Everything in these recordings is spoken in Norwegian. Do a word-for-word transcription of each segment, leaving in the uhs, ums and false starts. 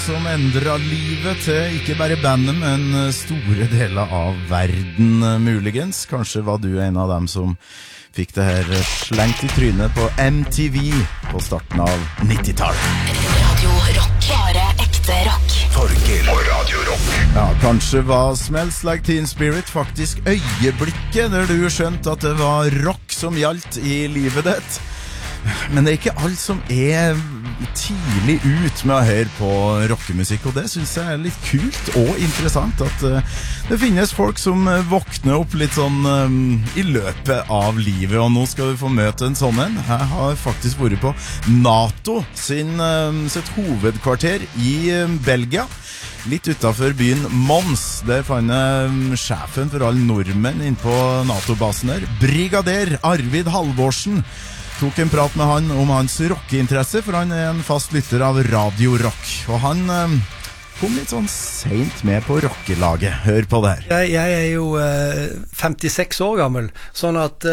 Som endret livet til ikke bare bandet, men store deler av verden muligens. Kanskje var du en av dem som fikk det her slengt i trynet på M T V på starten av nittitallet. Radio Rock, bare ekte rock. Torgil og Radio Rock. Ja, kanskje var Smells Like Teen Spirit faktisk øyeblikket der du skjønte at det var rock som gjaldt i livet ditt. Men det er ikke alt som er tidlig ut med å høre på rockemusikk, og det synes jeg er litt kult og interessant at uh, det finnes folk som uh, våkner opp litt sånn um, i løpet av livet, og nå skal vi få møte en sånn en. Jeg har faktisk vært på NATO sin, um, sitt hovedkvarter i um, Belgia, litt utenfor byen Mons. Der fant jeg um, sjefen for alle nordmenn inn på NATO-basen der, Brigader Arvid Halvorsen. Tok en prat med han om hans rockeinteresse, for han er en fast lytter av Radio Rock. Og han eh, kom litt sånn sent med på rockelaget. Hør på det her. Jeg, jeg er jo eh, femtiseks år gammel, sånn at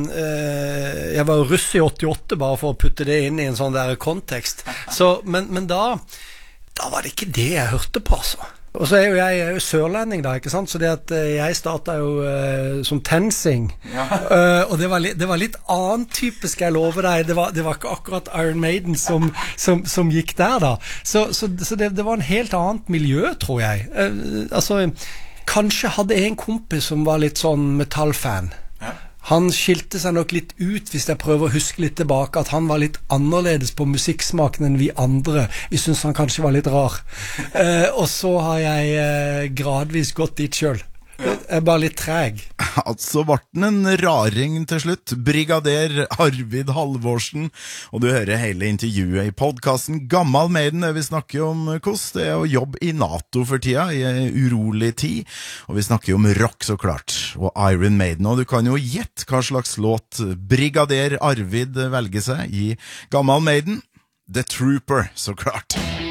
eh, jeg var russ i åttiåtte, bare for å putte det inn i en sånn der kontekst. Så, men, men da, da var det ikke det jeg hørte på, altså. Og så er jo jeg, jeg er jo sørlending da, ikke sant? Så det at uh, jeg startet jo uh, som TenSing, ja. uh, og det var, li, det var litt annen type, skal jeg love deg. Det var, det var ikke akkurat Iron Maiden som, som, som gikk der da. Så, så, så det, det var en helt annet miljø, tror jeg. Uh, altså, kanskje hadde jeg en kompis som var litt sånn metallfan. Ja. Han skilte seg nok litt ut, hvis jeg prøver å huske litt tilbake, at han var litt annerledes på musikksmaken enn vi andre. Vi synes han kanskje var litt rar. eh, og så har jeg eh, gradvis gått dit selv. Jeg er bare litt treg. Altså ble den en raring til slutt. Brigader Arvid Halvorsen. Og du hører hele intervjuet i podcasten Gammal Maiden, der vi snakker om hvordan det er å jobbe i NATO for tida, i en urolig tid. Og vi snakker om rock, så klart, og Iron Maiden. Og du kan jo gjette hva slags låt Brigader Arvid velger seg i Gammal Maiden. The Trooper, så klart.